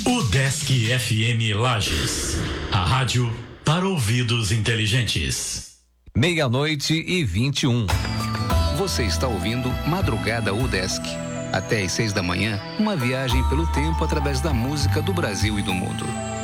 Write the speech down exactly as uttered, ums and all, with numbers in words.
UDESC F M Lages, a rádio para ouvidos inteligentes. Meia-noite e vinte e um. Você está ouvindo Madrugada UDESC. Até às seis da manhã, uma viagem pelo tempo através da música do Brasil e do mundo.